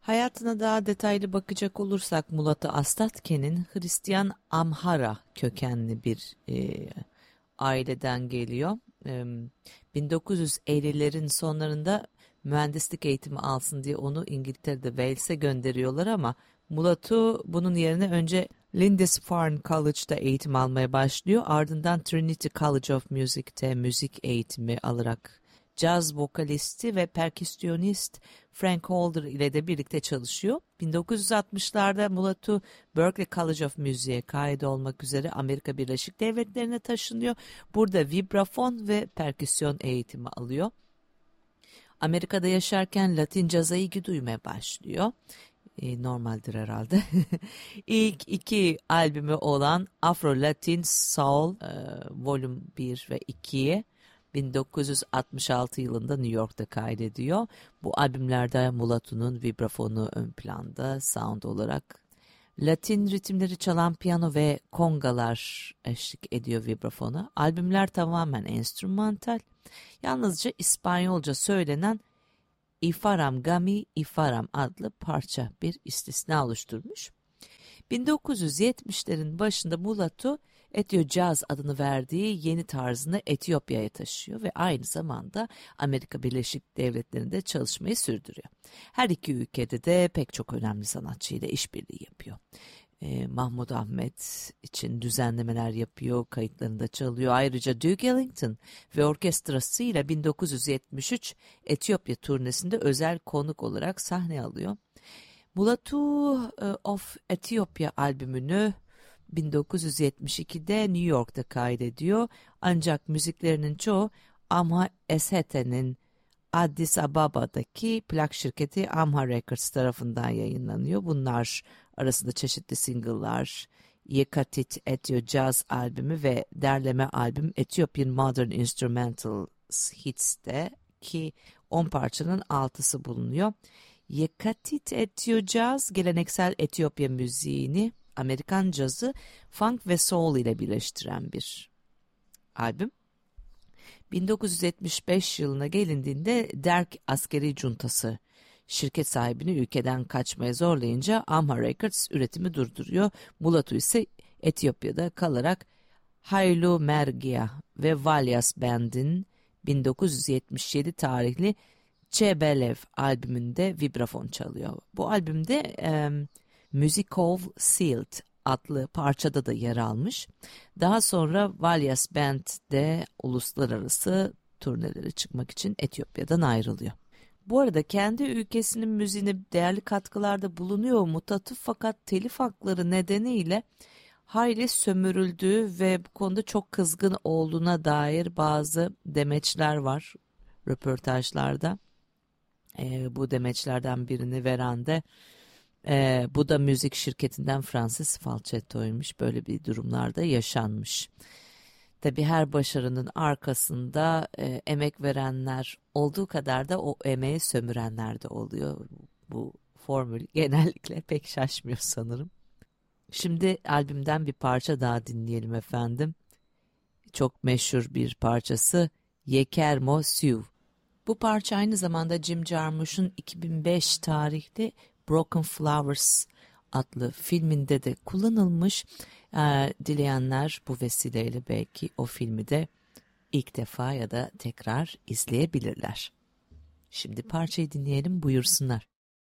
Hayatına daha detaylı bakacak olursak Mulatu Astatke'nin Hristiyan Amhara kökenli bir aileden geliyor. 1950'lerin sonlarında mühendislik eğitimi alsın diye onu İngiltere'de Wales'e gönderiyorlar ama Mulatu bunun yerine önce Lindisfarne College'da eğitim almaya başlıyor. Ardından Trinity College of Music'te müzik eğitimi alarak caz vokalisti ve perküsyonist Frank Holder ile de birlikte çalışıyor. 1960'larda Mulatu Berklee College of Music'e kaydolmak üzere Amerika Birleşik Devletleri'ne taşınıyor. Burada vibrafon ve perküsyon eğitimi alıyor. Amerika'da yaşarken Latin caza ilgi duymaya başlıyor. Normaldir herhalde. İlk iki albümü olan Afro Latin Soul Volume 1 ve 2'ye 1966 yılında New York'ta kaydediyor. Bu albümlerde Mulatu'nun vibrafonu ön planda sound olarak. Latin ritimleri çalan piyano ve kongalar eşlik ediyor vibrafona. Albümler tamamen enstrümantal. Yalnızca İspanyolca söylenen İfaram Gami İfaram adlı parça bir istisna oluşturmuş. 1970'lerin başında Mulatu Etio Jazz adını verdiği yeni tarzını Etiyopya'ya taşıyor ve aynı zamanda Amerika Birleşik Devletleri'nde çalışmayı sürdürüyor. Her iki ülkede de pek çok önemli sanatçıyla işbirliği yapıyor. Mahmut Ahmet için düzenlemeler yapıyor, kayıtlarında çalıyor. Ayrıca Duke Ellington ve orkestrasıyla 1973 Etiyopya turnesinde özel konuk olarak sahne alıyor. Mulatu of Ethiopia albümünü 1972'de New York'ta kaydediyor. Ancak müziklerinin çoğu Amha Esete'nin Addis Ababa'daki plak şirketi Amha Records tarafından yayınlanıyor. Bunlar arasında çeşitli single'lar, Yekatit Etio Jazz albümü ve derleme albüm Ethiopian Modern Instrumental Hits'te ki 10 parçanın 6'sı bulunuyor. Yekatit Etio Jazz geleneksel Etiyopya müziğini Amerikan cazı, funk ve soul ile birleştiren bir albüm. 1975 yılına gelindiğinde Derg askeri cuntası şirket sahibini ülkeden kaçmaya zorlayınca Amha Records üretimi durduruyor. Mulatu ise Etiyopya'da kalarak Haylu Mergia ve Valyas Band'in 1977 tarihli Çebelev albümünde vibrafon çalıyor. Bu albümde Musicov Sealed adlı parçada da yer almış. Daha sonra Valyas Band'de uluslararası turnelere çıkmak için Etiyopya'dan ayrılıyor. Bu arada kendi ülkesinin müziğine değerli katkılarda bulunuyor Mulatu fakat telif hakları nedeniyle hayli sömürüldüğü ve bu konuda çok kızgın olduğuna dair bazı demeçler var röportajlarda. Bu demeçlerden birini veren de bu da müzik şirketinden Francis Falcetto'ymuş. Böyle bir durumlarda yaşanmış. Tabii her başarının arkasında emek verenler olduğu kadar da o emeği sömürenler de oluyor. Bu formül genellikle pek şaşmıyor sanırım. Şimdi albümden bir parça daha dinleyelim efendim. Çok meşhur bir parçası Yekermo Siu. Bu parça aynı zamanda Jim Jarmusch'un 2005 tarihli Broken Flowers adlı filminde de kullanılmış. Dileyenler bu vesileyle belki o filmi de ilk defa ya da tekrar izleyebilirler. Şimdi parçayı dinleyelim, buyursunlar.